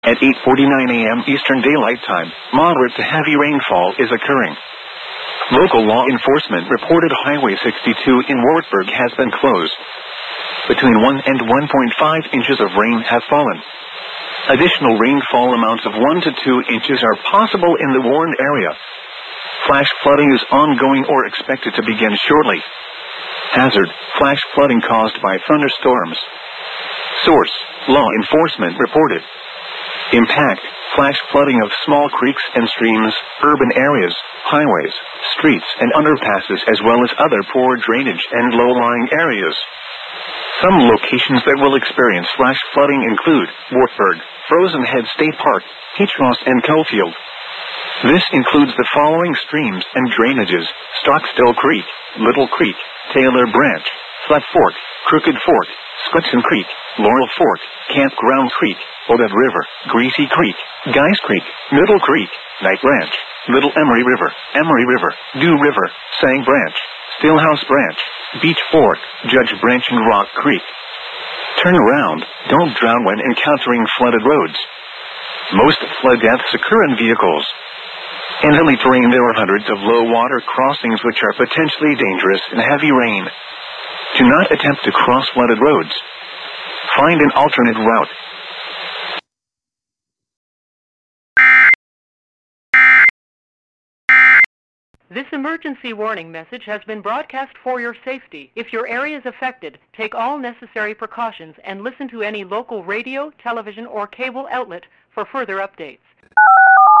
At 8:49 a.m. Eastern Daylight Time, moderate to heavy rainfall is occurring. Local law enforcement reported Highway 62 in Wartburg has been closed. Between 1 and 1.5 inches of rain have fallen. Additional rainfall amounts of 1 to 2 inches are possible in the warned area. Flash flooding is ongoing or expected to begin shortly. Hazard: flash flooding caused by thunderstorms. Source: law enforcement reported. Impact: flash flooding of small creeks and streams, urban areas, highways, streets and underpasses, as well as other poor drainage and low-lying areas. Some locations that will experience flash flooding include Wartburg, Frozen Head State Park, Petros and Cofield. This includes the following streams and drainages: Stockstill Creek, Little Creek, Taylor Branch, Flat Fork, Crooked Fork, Squetson Creek, Laurel Fork, Campground Creek, Odette River, Greasy Creek, Guys Creek, Middle Creek, Night Branch, Little Emery River, Dew River, Sang Branch, Stillhouse Branch, Beach Fork, Judge Branch and Rock Creek. Turn around, don't drown when encountering flooded roads. Most flood deaths occur in vehicles. In hilly terrain there are hundreds of low water crossings which are potentially dangerous in heavy rain. Do not attempt to cross flooded roads. Find an alternate route. This emergency warning message has been broadcast for your safety. If your area is affected, take all necessary precautions and listen to any local radio, television, or cable outlet for further updates.